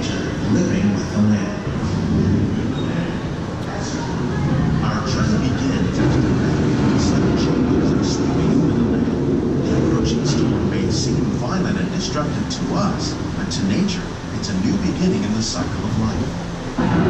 nature, living with the land. Our journey begins as the rapid sudden changes are sweeping over the land. The approaching storm may seem violent and destructive to us, but to nature, it's a new beginning in the cycle of life.